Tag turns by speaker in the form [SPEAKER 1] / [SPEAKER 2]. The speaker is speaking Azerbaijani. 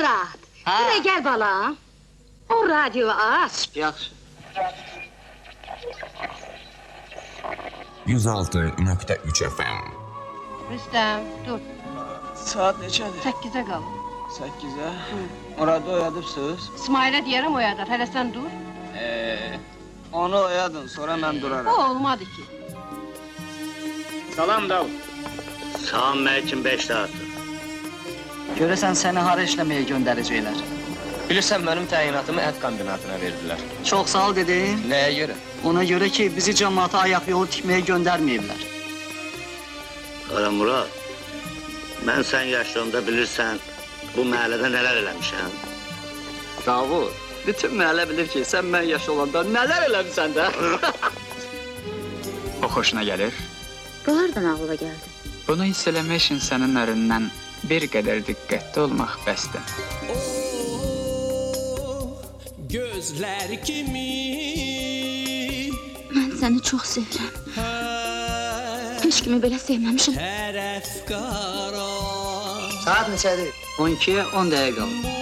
[SPEAKER 1] Murad, buraya gel balam. O radyoyu aç.
[SPEAKER 2] Yaxşı.
[SPEAKER 3] 106.3 FM.
[SPEAKER 4] Rüstəm, dur.
[SPEAKER 2] Saat neçədir?
[SPEAKER 4] 8-ə qal.
[SPEAKER 2] 8-ə. Muradı oyadıbsınız?
[SPEAKER 4] İsmailə deyərəm oyadar, hələ sən dur.
[SPEAKER 2] Onu oyadın, sonra mən
[SPEAKER 4] O
[SPEAKER 2] duraram.
[SPEAKER 4] olmadı ki.
[SPEAKER 5] Salam Davud. Salam Məlkin 5 saatdır.
[SPEAKER 2] Görəsən səni hara işləməyə göndərəcəklər?
[SPEAKER 5] Bilirsən mənim təyinatımı ət kombinatına verdilər.
[SPEAKER 2] Çox sağ ol dedim.
[SPEAKER 5] Nəyə görə?
[SPEAKER 2] Ona görə ki, bizi cəmaata ayaq yolu tikməyə göndərməyiblər.
[SPEAKER 5] Qara Murad, mən sən yaşlarında bilirsən, bu məhəllədə nələr eləmişəm?
[SPEAKER 2] Davud, bütün məhəllə bilir ki, sən mən yaş olanda nələr eləmişsən də?
[SPEAKER 6] O xoşuna gəlir.
[SPEAKER 7] Bu hardan ağlıma gəldi?
[SPEAKER 6] Bunu hiss eləmək üçün sənin ərindən bir qədər diqqətli olmaq bəsdir.
[SPEAKER 8] Gözlər kimi
[SPEAKER 7] Mən səni çox sevirəm. Heç kimi belə sevməmişəm.
[SPEAKER 8] tərəf qara
[SPEAKER 2] Saat neçədir? 12-yə 10 dəqiqə qalıb.